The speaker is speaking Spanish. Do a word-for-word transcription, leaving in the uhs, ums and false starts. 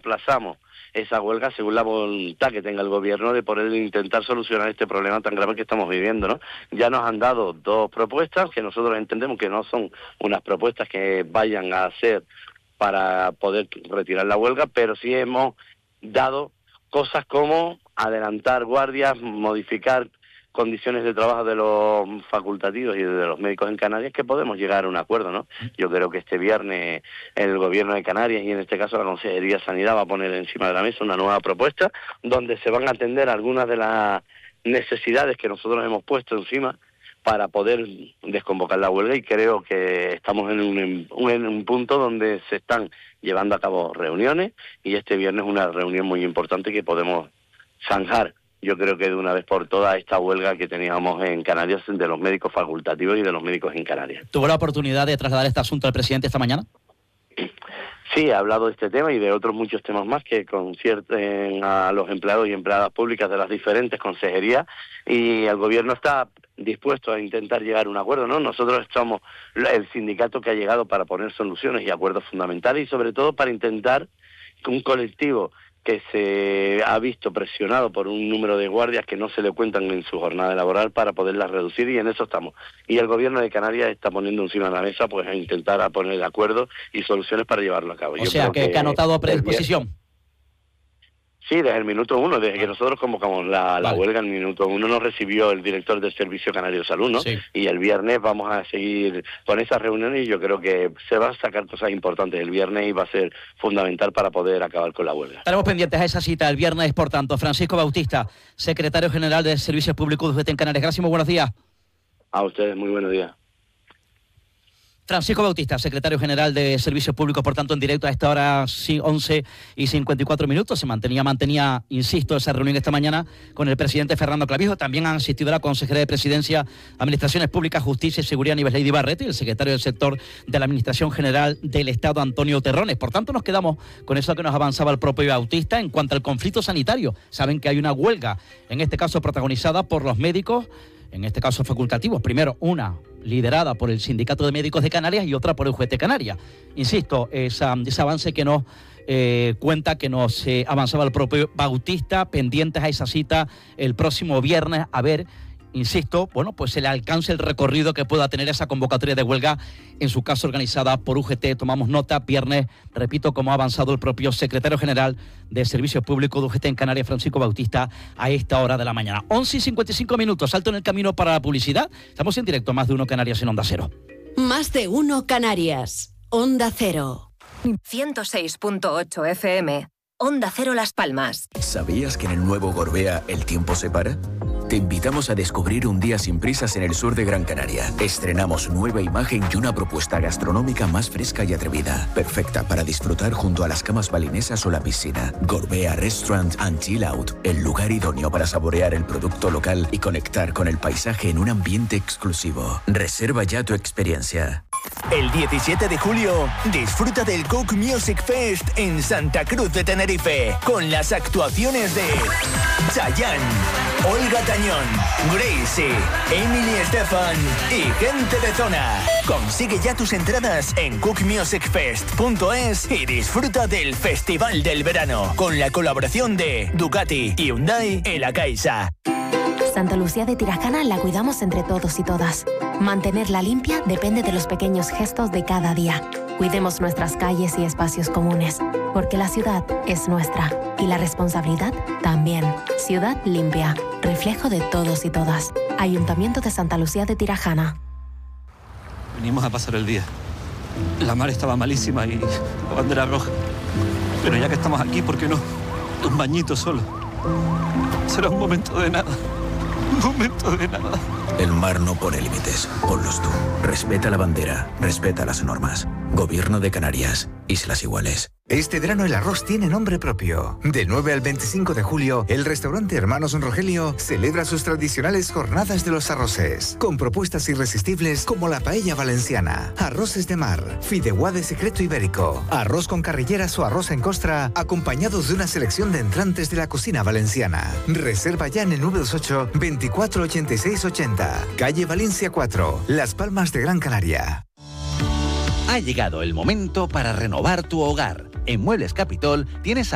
aplazamos esa huelga según la voluntad que tenga el gobierno de poder intentar solucionar este problema tan grave que estamos viviendo, ¿no? Ya nos han dado dos propuestas que nosotros entendemos que no son unas propuestas que vayan a hacer para poder retirar la huelga, pero sí hemos dado cosas como adelantar guardias, modificar condiciones de trabajo de los facultativos y de los médicos en Canarias, que podemos llegar a un acuerdo, ¿no? Yo creo que este viernes el gobierno de Canarias y en este caso la Consejería de Sanidad va a poner encima de la mesa una nueva propuesta donde se van a atender algunas de las necesidades que nosotros hemos puesto encima para poder desconvocar la huelga, y creo que estamos en un, en un punto donde se están llevando a cabo reuniones y este viernes una reunión muy importante que podemos zanjar, yo creo que de una vez por todas, esta huelga que teníamos en Canarias de los médicos facultativos y de los médicos en Canarias. ¿Tuvo la oportunidad de trasladar este asunto al presidente esta mañana? Sí, he hablado de este tema y de otros muchos temas más que concierten a los empleados y empleadas públicas de las diferentes consejerías, y el gobierno está dispuesto a intentar llegar a un acuerdo, ¿no? Nosotros somos el sindicato que ha llegado para poner soluciones y acuerdos fundamentales, y sobre todo para intentar que un colectivo que se ha visto presionado por un número de guardias que no se le cuentan en su jornada laboral para poderlas reducir, y en eso estamos. Y el gobierno de Canarias está poniendo encima de la mesa pues a intentar a poner acuerdos y soluciones para llevarlo a cabo. O Yo sea, que, que, que ha notado a predisposición. Sí, desde el minuto uno, desde que nosotros convocamos la, la vale. huelga, en el minuto uno nos recibió el director del Servicio Canario de Salud, ¿no? Sí. Y el viernes vamos a seguir con esas reuniones y yo creo que se van a sacar cosas importantes el viernes y va a ser fundamental para poder acabar con la huelga. Estaremos pendientes a esa cita el viernes, por tanto. Francisco Bautista, secretario general de Servicios Públicos de U G T en Canarias. Gracias, muy buenos días. A ustedes, muy buenos días. Francisco Bautista, secretario general de Servicios Públicos, por tanto, en directo a esta hora once y cincuenta y cuatro minutos. Se mantenía, mantenía, insisto, esa reunión esta mañana con el presidente Fernando Clavijo. También han asistido la consejera de Presidencia, Administraciones Públicas, Justicia y Seguridad, Nieves Lady Barreto, y el secretario del sector de la Administración General del Estado, Antonio Terrones. Por tanto, nos quedamos con eso que nos avanzaba el propio Bautista en cuanto al conflicto sanitario. Saben que hay una huelga, en este caso protagonizada por los médicos, en este caso facultativos. Primero, una liderada por el Sindicato de Médicos de Canarias y otra por el U G T Canarias. Insisto, esa, ese avance que nos eh, cuenta, que nos eh, avanzaba el propio Bautista, pendientes a esa cita el próximo viernes, a ver, insisto, bueno, pues el alcance, el recorrido que pueda tener esa convocatoria de huelga, en su caso organizada por U G T. Tomamos nota, viernes, repito, como ha avanzado el propio secretario general de Servicios Públicos de U G T en Canarias, Francisco Bautista, a esta hora de la mañana. once y cincuenta y cinco minutos, salto en el camino para la publicidad. Estamos en directo, Más de Uno Canarias en Onda Cero. Más de Uno Canarias, Onda Cero. ciento seis punto ocho F M, Onda Cero Las Palmas. ¿Sabías que en el nuevo Gorbea el tiempo se para? Te invitamos a descubrir un día sin prisas en el sur de Gran Canaria. Estrenamos nueva imagen y una propuesta gastronómica más fresca y atrevida. Perfecta para disfrutar junto a las camas balinesas o la piscina. Gorbea Restaurant and Chill Out, el lugar idóneo para saborear el producto local y conectar con el paisaje en un ambiente exclusivo. Reserva ya tu experiencia. El diecisiete de julio, disfruta del Cook Music Fest en Santa Cruz de Tenerife, con las actuaciones de Chayanne, Olga Tañón, Gracie, Emily Estefan y gente de zona. Consigue ya tus entradas en cook music fest punto es y disfruta del Festival del Verano, con la colaboración de Ducati, Hyundai y La Caixa. Santa Lucía de Tirajana la cuidamos entre todos y todas. Mantenerla limpia depende de los pequeños gestos de cada día. Cuidemos nuestras calles y espacios comunes, porque la ciudad es nuestra y la responsabilidad también. Ciudad limpia, reflejo de todos y todas. Ayuntamiento de Santa Lucía de Tirajana. Venimos a pasar el día. La mar estaba malísima y la bandera roja. Pero ya que estamos aquí, ¿por qué no? Un bañito solo. Será un momento de nada. Un momento de nada. El mar no pone límites, ponlos tú. Respeta la bandera, respeta las normas. Gobierno de Canarias, Islas Iguales. Este verano el arroz tiene nombre propio. Del nueve al veinticinco de julio, el restaurante Hermanos Rogelio celebra sus tradicionales jornadas de los arroces, con propuestas irresistibles como la paella valenciana, arroces de mar, fideuá de secreto ibérico, arroz con carrilleras o arroz en costra, acompañados de una selección de entrantes de la cocina valenciana. Reserva ya en el nueve dos ocho, veinticuatro ochenta y seis ochenta, calle Valencia cuatro, Las Palmas de Gran Canaria. Ha llegado el momento para renovar tu hogar. En Muebles Capitol tienes